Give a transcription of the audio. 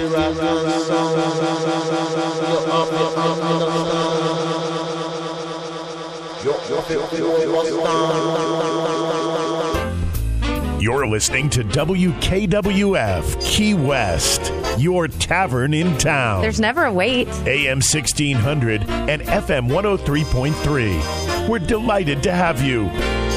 You're listening to WKWF Key West, your tavern in town. There's never a wait. AM 1600 and FM 103.3. We're delighted to have you.